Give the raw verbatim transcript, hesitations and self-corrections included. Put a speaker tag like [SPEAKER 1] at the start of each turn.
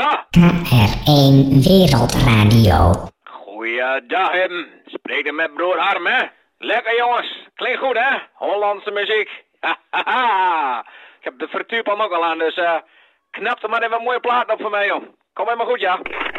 [SPEAKER 1] Ja?
[SPEAKER 2] K R één Wereldradio.
[SPEAKER 1] Goeiedag, hem. Spreek er met broer Harm, hè? Lekker, jongens. Klinkt goed, hè? Hollandse muziek. Ik heb de vertuurpan ook al aan, dus uh, knap er maar even een mooie plaat op voor mij, joh. Kom helemaal goed, ja?